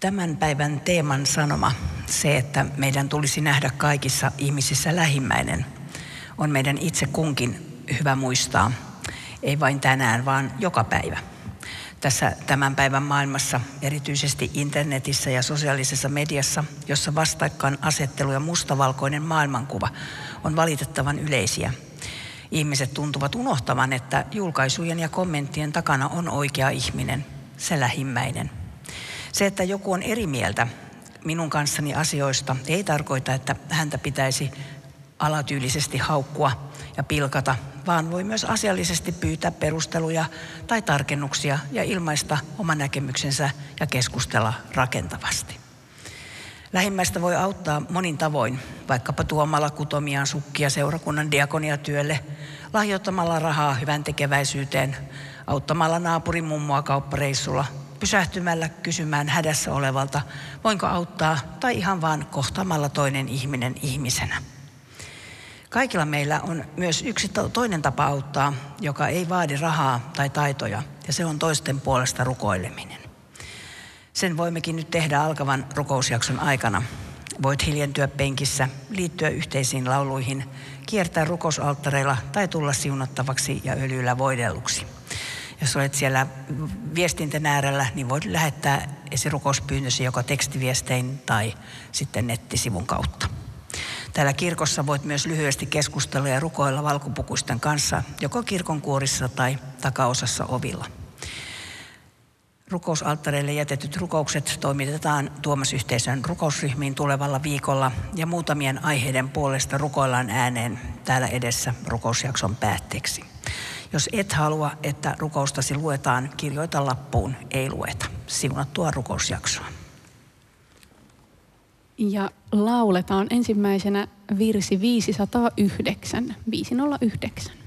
Tämän päivän teeman sanoma, se, että meidän tulisi nähdä kaikissa ihmisissä lähimmäinen, on meidän itse kunkin hyvä muistaa, ei vain tänään, vaan joka päivä. Tässä tämän päivän maailmassa, erityisesti internetissä ja sosiaalisessa mediassa, jossa vastakkainasettelu ja mustavalkoinen maailmankuva on valitettavan yleisiä. Ihmiset tuntuvat unohtavan, että julkaisujen ja kommenttien takana on oikea ihminen, se lähimmäinen. Se, että joku on eri mieltä minun kanssani asioista, ei tarkoita, että häntä pitäisi alatyylisesti haukkua ja pilkata, vaan voi myös asiallisesti pyytää perusteluja tai tarkennuksia ja ilmaista oma näkemyksensä ja keskustella rakentavasti. Lähimmäistä voi auttaa monin tavoin, vaikkapa tuomalla kutomiaan sukkia seurakunnan diakoniatyölle, lahjoittamalla rahaa hyväntekeväisyyteen, auttamalla naapurin mummoa kauppareissulla, pysähtymällä kysymään hädässä olevalta, voinko auttaa, tai ihan vaan kohtaamalla toinen ihminen ihmisenä. Kaikilla meillä on myös yksi toinen tapa auttaa, joka ei vaadi rahaa tai taitoja, ja se on toisten puolesta rukoileminen. Sen voimmekin nyt tehdä alkavan rukousjakson aikana. Voit hiljentyä penkissä, liittyä yhteisiin lauluihin, kiertää rukousalttareilla tai tulla siunattavaksi ja öljyllä voidelluksi. Jos olet siellä viestintän äärellä, niin voit lähettää esirukouspyyntösi joko tekstiviestein tai sitten nettisivun kautta. Täällä kirkossa voit myös lyhyesti keskustella ja rukoilla valkopukuisten kanssa, joko kirkonkuorissa tai takaosassa ovilla. Rukousalttareille jätetyt rukoukset toimitetaan Tuomas-yhteisön rukousryhmiin tulevalla viikolla ja muutamien aiheiden puolesta rukoillaan ääneen täällä edessä rukousjakson päätteeksi. Jos et halua, että rukoustasi luetaan, kirjoita lappuun, ei lueta. Siunattua rukousjaksoa. Ja lauletaan ensimmäisenä virsi 509.